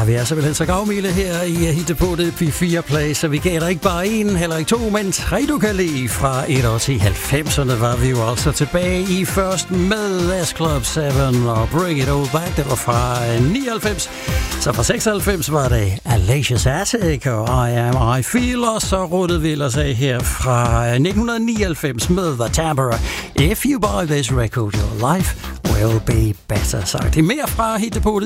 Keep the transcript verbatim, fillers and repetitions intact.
Ja, vi er simpelthen så gavmilde her i Hittepotet P fire Play, så vi gav dig ikke bare en, heller ikke to, men tre du kan lide. Fra et år til halvfemserne var vi jo altså tilbage i først med S Club syv og Bring It All Back. Det var fra nioghalvfems. Så fra seksoghalvfems var det Alicia's Attic og I Am I Feel, og så ruttede vi ellers af her fra nitten nioghalvfems med The Tambour. If you buy this record, your life will be better. Så det er mere fra Hittepotet.